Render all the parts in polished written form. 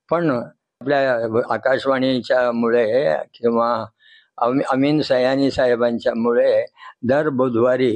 पण आपल्या आकाशवाणीच्या मुळे किंवा अमीन सयानी साहेबांच्या मुळे दर बुधवारी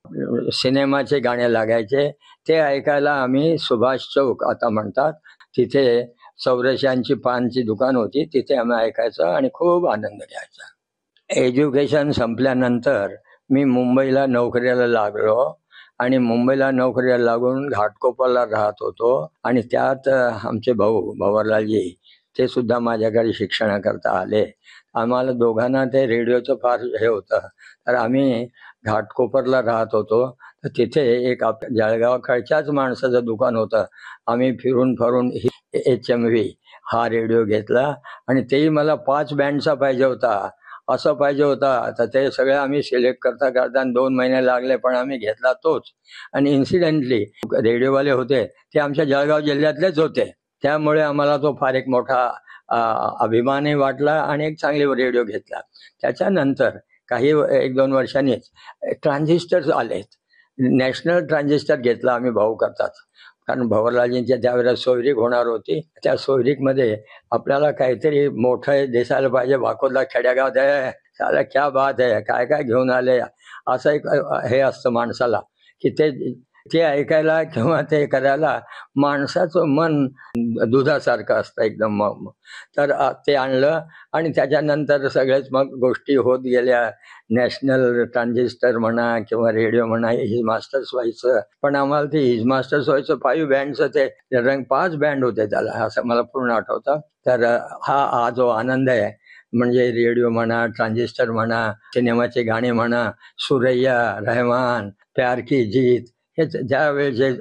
सिनेमाचे गाणे लागायचे. ते ऐकायला आम्ही सुभाष चौक आता म्हणतात तिथे चौरश्यांची पानची दुकान होती, तिथे आम्ही ऐकायचो आणि खूप आनंद घ्यायचा. एज्युकेशन संपल्यानंतर मी मुंबईला नोकरीला लागलो आणि मुंबईला नोकरीला लागून घाटकोपरला राहत होतो आणि त्यात आमचे भाऊ भवरलालजी ते सुद्धा माझ्याकडे शिक्षणाकरता आले. आम्हाला दोघांना ते रेडिओचं फार हे होतं, तर आम्ही घाटकोपरला राहत होतो. तर तिथे एक जळगावकडच्याच माणसाचं दुकान होतं. आम्ही फिरून फिरून HMV हा रेडिओ घेतला आणि तेही मला 5 बँडचा पाहिजे होता, असं पाहिजे होता. तर ते सगळे आम्ही सिलेक्ट करता करता 2 महिने लागले, पण आम्ही घेतला तोच. आणि इन्सिडेंटली रेडिओवाले होते ते आमच्या जळगाव जिल्ह्यातलेच होते, त्यामुळे आम्हाला तो फार एक मोठा अभिमानही वाटला आणि एक चांगले रेडिओ घेतला. त्याच्यानंतर काही 1-2 वर्षांनीच ट्रान्झिस्टर्स आलेत. नॅशनल ट्रान्झिस्टर घेतला आम्ही भाऊ करतात, कारण भवरलालजींच्या त्यावेळेला सोयरीक होणार होती. त्या सोयरीकमध्ये आपल्याला काहीतरी मोठं दिसायला पाहिजे. भाकोदला खेड्यागावात आहे, साला क्या बात आहे, काय काय घेऊन आले, असं एक हे असतं माणसाला, की ते ऐकायला किंवा ते करायला माणसाचं मन दुधासारखं असतं एकदम. तर ते आणलं आणि त्याच्यानंतर सगळेच मग गोष्टी होत गेल्या. नॅशनल ट्रान्झिस्टर म्हणा किंवा रेडिओ म्हणा, हिज मास्टर्स व्हायचं. पण आम्हाला ते हिज मास्टर्स व्हायचं 5 बँडचं, ते 5 बँड होते त्याला, असं मला पूर्ण आठवतं. तर हा जो आनंद आहे म्हणजे रेडिओ म्हणा, ट्रान्झिस्टर म्हणा, सिनेमाचे गाणे म्हणा, सुरैया, रहमान, प्यार की जीत, हे ज्या वेळेचे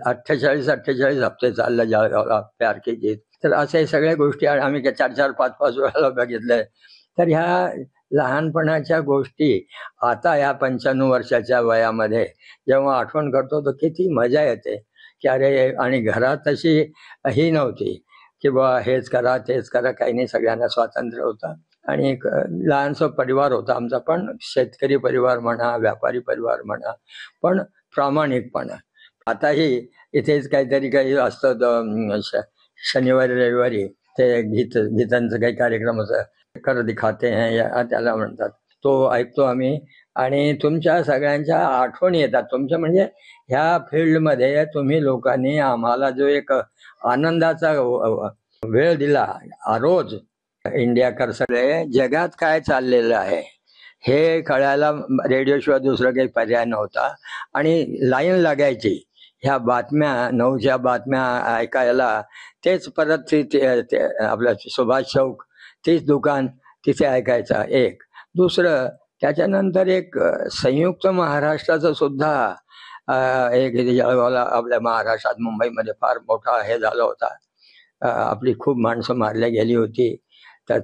48 हप्ते चाललं जळगावला प्यार की जीत. तर असे सगळ्या गोष्टी आम्ही 4-4, 5-5 वेळाला बघितलंय. तर ह्या लहानपणाच्या गोष्टी आता ह्या 95 वर्षाच्या वयामध्ये जेव्हा आठवण करतो तर किती मजा येते की अरे. आणि घरात तशी ही नव्हती की बा हेच करा तेच करा, काही नाही, सगळ्यांना स्वातंत्र्य होतं. आणि एक लहानसा परिवार होता आमचा, पण शेतकरी परिवार म्हणा, व्यापारी परिवार म्हणा, पण प्रामाणिकपणा. आताही इथेच काहीतरी काही असतं, शनिवारी रविवारी ते गीतांचं काही कार्यक्रम असं कर दिखाते हैं या त्याला म्हणतात, तो ऐकतो आम्ही. आणि तुमच्या सगळ्यांच्या आठवणी येतात. तुमच्या म्हणजे ह्या फील्डमध्ये तुम्ही लोकांनी आम्हाला जो एक आनंदाचा वेळ दिला रोज. इंडिया करसले जगात काय चाललेलं आहे हे कळायला रेडिओशिवाय दुसरं काही पर्याय नव्हता. आणि लाईन लागायची ह्या बातम्या, 9च्या बातम्या ऐकायला. तेच परत आपलं सुभाष चौक, तीच दुकान, तिथे ऐकायचा. एक दुसरं त्याच्यानंतर एक संयुक्त महाराष्ट्राचं सुद्धा एक जळगावला आपल्या महाराष्ट्रात मुंबईमध्ये फार मोठा हे झाला होता. आपली खूप माणसं मारल्या गेली होती. तर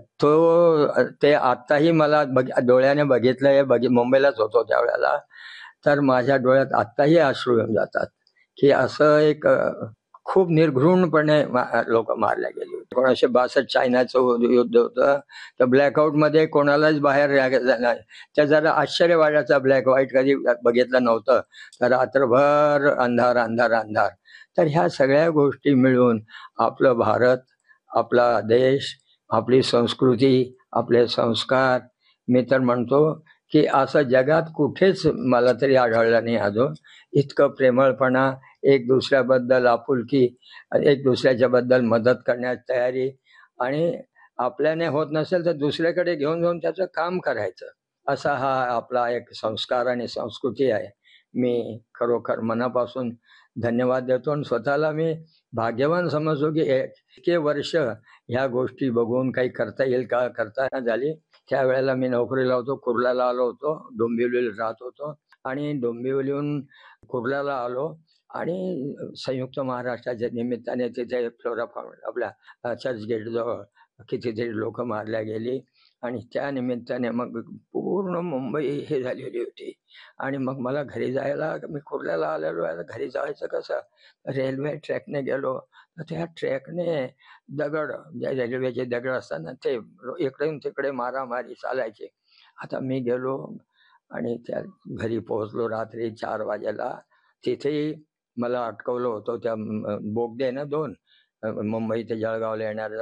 ते आत्ताही मला डोळ्याने बघितलंय. मुंबईलाच होतो त्यावेळेला. तर माझ्या डोळ्यात आत्ताही अश्रू येऊन जातात की असं एक खूप निर्घृणपणे लोक मारल्या गेली होती. 1962 चायनाचं युद्ध होतं. तर ब्लॅकआउटमध्ये कोणालाच बाहेर नाही. त्या जरा आश्चर्य वाटायचं, ब्लॅक व्हाईट कधी बघितलं नव्हतं. तर रात्रभर अंधार अंधार अंधार. तर ह्या सगळ्या गोष्टी मिळून आपलं भारत, आपला देश, आपली संस्कृती, आपले संस्कार, मी तर म्हणतो की असं जगात कुठेच मला तरी आढळलं नाही अजून. इतकं प्रेमळपणा, एक दुसऱ्याबद्दल आपुलकी, एक दुसऱ्याच्या बद्दल मदत करण्याची तयारी, आणि आपल्याने होत नसेल तर दुसऱ्याकडे घेऊन जाऊन त्याचं काम करायचं, असा हा आपला एक संस्कार आणि संस्कृती आहे. मी खरोखर मनापासून धन्यवाद देतो आणि स्वतःला मी भाग्यवान समजतो की इतके वर्ष ह्या गोष्टी बघून काही करता येईल का, करता न झाली. त्यावेळेला मी नोकरीला होतो, कुर्ल्याला आलो होतो, डोंबिवलीला राहत होतो. आणि डोंबिवलीहून कुर्ल्याला आलो आणि संयुक्त महाराष्ट्राच्या निमित्ताने तिथे फ्लोरा फाउंड आपल्या चर्चगेटजवळ कितीतरी लोक मारल्या गेली. आणि त्या निमित्ताने मग पूर्ण मुंबई हे झालेली होती. आणि मग मला घरी जायला, मी कुर्ल्याला आलेलो आहे, घरी जायचं कसं, रेल्वे ट्रॅकने गेलो. तर त्या ट्रॅकने दगड, ज्या रेल्वेचे दगड असतात ना, ते इकडून तिकडे मारामारी चालायचे. आता मी गेलो आणि त्या घरी पोहोचलो रात्री 4 वाजेला. तिथेही मला अटकवलं होतं. त्या बोगदे ना 2 मुंबई ते जळगावला येणाऱ्या